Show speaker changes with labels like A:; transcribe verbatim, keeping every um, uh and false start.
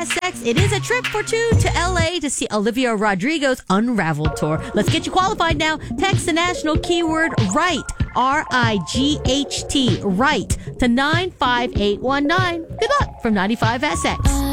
A: S X, it is a trip for two to L A to see Olivia Rodrigo's Unraveled tour. Let's get you qualified now. Text the national keyword RIGHT, R I G H T, RIGHT, to nine five eight one nine. Good luck from ninety-five S X.